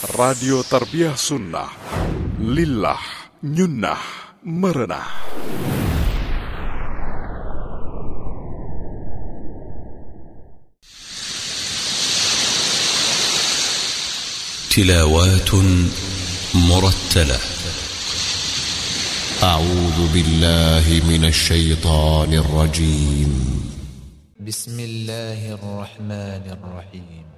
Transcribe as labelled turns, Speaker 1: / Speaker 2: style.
Speaker 1: Radio Tarbiyah Sunnah. Lillah, nyunnah, merenah.
Speaker 2: تلاوات مرتلة. أعوذ بالله من الشيطان الرجيم.
Speaker 3: بسم الله الرحمن الرحيم.